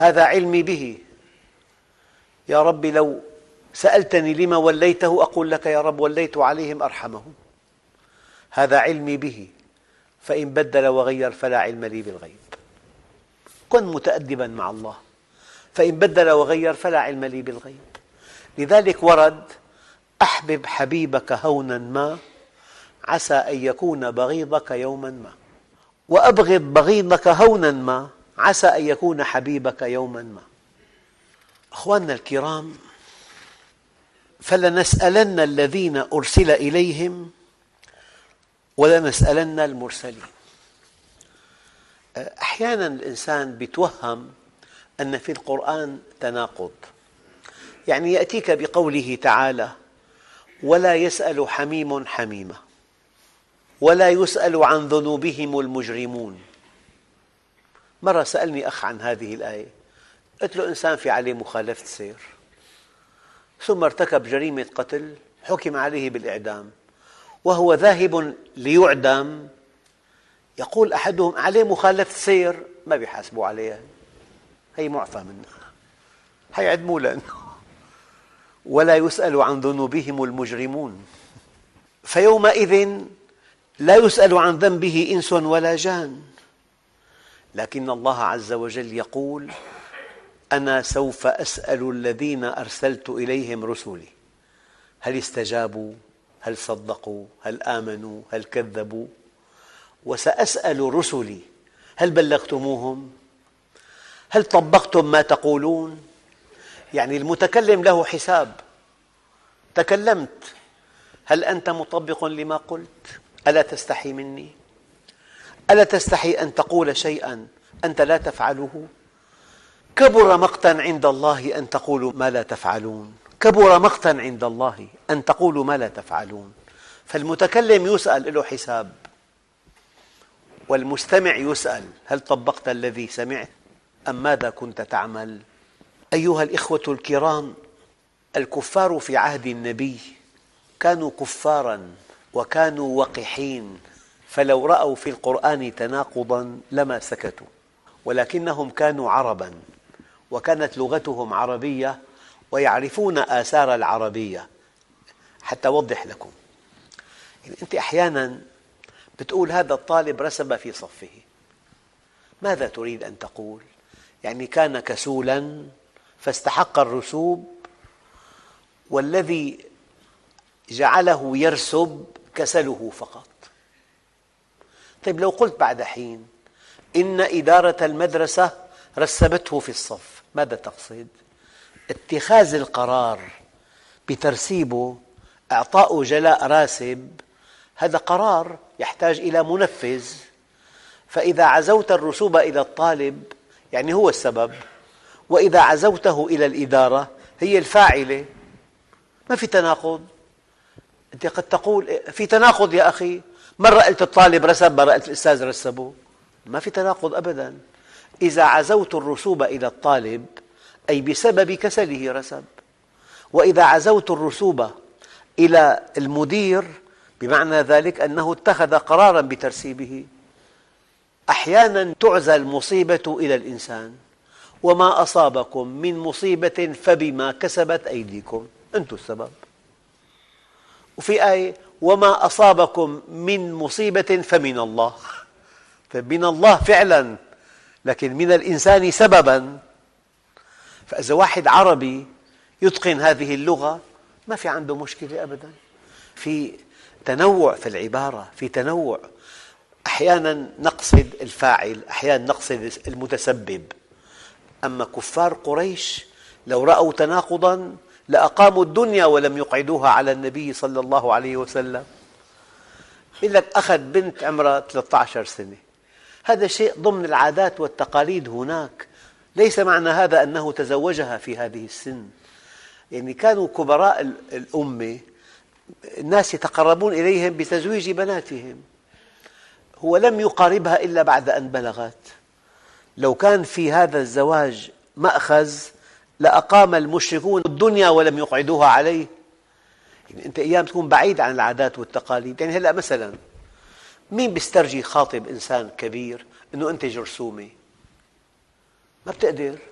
هذا علمي به. يا رب لو سألتني لما وليته أقول لك يا رب وليت عليهم أرحمهم. هذا علمي به، فإن بدل وغير فلا علم لي بالغيب. كن متأدبا مع الله، فإن بدل وغير فلا علم لي بالغيب. لذلك ورد: أحبب حبيبك هونا ما عسى أن يكون بغيضك يوما ما، وأبغض بغيضك هونا ما عسى أن يكون حبيبك يوما ما. أخواننا الكرام، فلنسألن الذين أرسل إليهم ولنسألن المرسلين. أحيانا الإنسان يتوهم أن في القرآن تناقض، يعني يأتيك بقوله تعالى: ولا يسأل حميم حميمة، ولا يسأل عن ذنوبهم المجرمون. مرة سألني أخ عن هذه الآية، قلت له: إنسان في عليه مخالفة سير ثم ارتكب جريمة قتل حكم عليه بالإعدام وهو ذاهب ليعدم، يقول أحدهم: عليه مخالفة سير ما بيحاسبوا عليها، هي معفى منها، حيعدموا لأنه ولا يسأل عن ذنوبهم المجرمون. فيومئذ لا يسأل عن ذنبه إنس ولا جان. لكن الله عز وجل يقول: أنا سوف أسأل الذين أرسلت إليهم رسلي هل استجابوا، هل صدقوا، هل آمنوا، هل كذبوا، وسأسأل رسلي هل بلغتموهم، هل طبقتم ما تقولون. يعني المتكلم له حساب. تكلمت، هل أنت مطبق لما قلت؟ ألا تستحي مني؟ ألا تستحي أن تقول شيئا أنت لا تفعله؟ كبر مقتا عند الله أن تقولوا ما لا تفعلون. كبر مقتا عند الله أن تقولوا ما لا تفعلون. فالمتكلم يسأل، له حساب، والمستمع يسأل: هل طبقت الذي سمعت أم ماذا كنت تعمل؟ أيها الإخوة الكرام، الكفار في عهد النبي كانوا كفاراً وكانوا وقحين، فلو رأوا في القرآن تناقضاً لما سكتوا، ولكنهم كانوا عرباً وكانت لغتهم عربية ويعرفون آثار العربية. حتى أوضح لكم، أنت أحياناً بتقول: هذا الطالب رسب في صفه، ماذا تريد أن تقول؟ يعني كان كسولاً فاستحق الرسوب، والذي جعله يرسب كسله فقط. طيب لو قلت بعد حين: إن إدارة المدرسة رسبته في الصف، ماذا تقصد؟ اتخاذ القرار بترسيبه، إعطاء جلاء راسب، هذا قرار يحتاج إلى منفذ. فإذا عزوت الرسوب إلى الطالب يعني هو السبب، وإذا عزوته إلى الإدارة هي الفاعلة. ما في تناقض. أنت قد تقول في تناقض يا أخي، مرة قلت الطالب رسب، مرة قلت الأستاذ رسبه. ما في تناقض أبدا. إذا عزوت الرسوب إلى الطالب أي بسبب كسله رسب، وإذا عزوت الرسوب إلى المدير بمعنى ذلك أنه اتخذ قراراً بترسيبه. أحياناً تعزى المصيبة إلى الإنسان: وما أصابكم من مصيبة فبما كسبت أيديكم، أنتم السبب. وفي آية: وما أصابكم من مصيبة فمن الله. من الله فعلا، لكن من الإنسان سببا. فإذا واحد عربي يتقن هذه اللغة ما في عنده مشكلة أبدا. في تنوع في العبارة، في تنوع. أحيانا نقصد الفاعل، أحيانا نقصد المتسبب. أما كفار قريش لو رأوا تناقضاً لأقاموا الدنيا ولم يقعدوها على النبي صلى الله عليه وسلم. يقول لك أخذ بنت عمرها 13 سنة، هذا شيء ضمن العادات والتقاليد هناك، ليس معنى هذا أنه تزوجها في هذه السن. يعني كانوا كبراء الأمة الناس يتقربون إليهم بتزويج بناتهم. هو لم يقاربها إلا بعد أن بلغت. لو كان في هذا الزواج مأخذ لأقام المشركون الدنيا ولم يقعدوها عليه. يعني أنت أيام تكون بعيد عن العادات والتقاليد. يعني هلأ مثلا مين بيسترجي خاطب إنسان كبير أنه أنت جرثومة؟ ما بتقدر.